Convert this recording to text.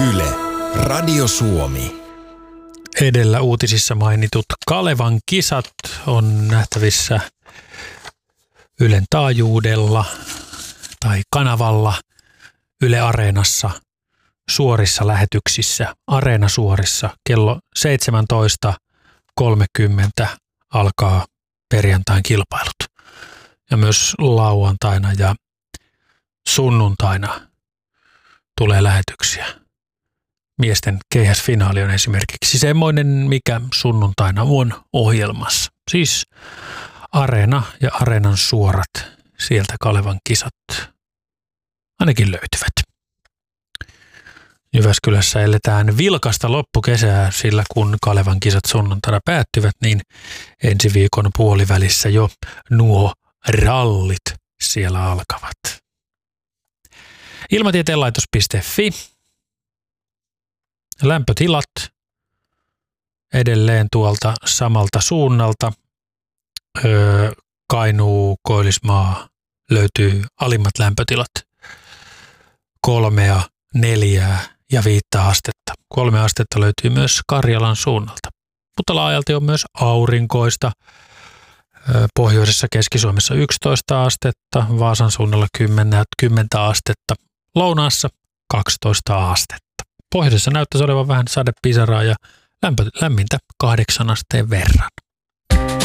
Yle, Radio Suomi. Edellä uutisissa mainitut Kalevan kisat on nähtävissä Ylen taajuudella tai kanavalla Yle Areenassa suorissa lähetyksissä, Areena-suorissa. Kello 17.30 alkaa perjantain kilpailut. Ja myös lauantaina ja sunnuntaina tulee lähetyksiä. Miesten keihäsfinaali on esimerkiksi semmoinen, mikä sunnuntaina on ohjelmassa. Siis Areena ja Areenan suorat, sieltä Kalevan kisat ainakin löytyvät. Jyväskylässä eletään vilkasta loppukesää, sillä kun Kalevan kisat sunnuntaina päättyvät, niin ensi viikon puolivälissä jo nuo rallit siellä alkavat. Ilmatieteenlaitos.fi. Lämpötilat edelleen tuolta samalta suunnalta. Kainuu, Koillismaa löytyy alimmat lämpötilat 3, 4 ja 5 astetta. 3 astetta löytyy myös Karjalan suunnalta. Mutta laajalti on myös aurinkoista. Pohjoisessa Keski-Suomessa 11 astetta, Vaasan suunnalla 10 astetta, lounaassa 12 astetta. Pohjoisessa näyttäisi olevan vähän sadepisaraa ja lämmintä 8 asteen verran.